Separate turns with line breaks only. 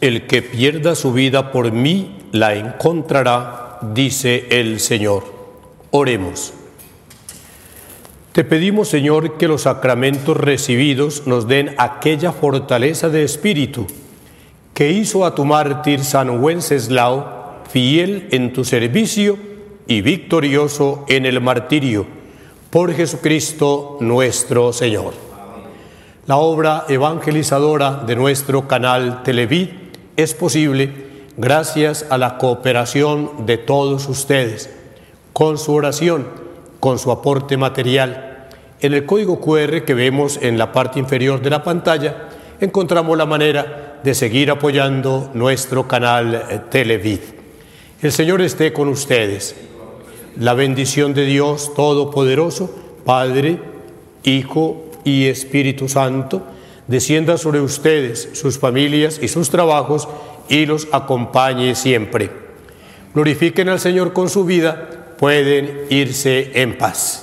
El que pierda su vida por mí la encontrará, dice el Señor. Oremos. Te pedimos, Señor, que los sacramentos recibidos nos den aquella fortaleza de espíritu que hizo a tu mártir San Wenceslao fiel en tu servicio y victorioso en el martirio. Por Jesucristo nuestro Señor. La obra evangelizadora de nuestro canal Televid es posible gracias a la cooperación de todos ustedes, con su oración, con su aporte material. En el código QR que vemos en la parte inferior de la pantalla, encontramos la manera de seguir apoyando nuestro canal Televid. El Señor esté con ustedes. La bendición de Dios Todopoderoso, Padre, Hijo y Espíritu Santo, descienda sobre ustedes, sus familias y sus trabajos, y los acompañe siempre. Glorifiquen al Señor con su vida, pueden irse en paz.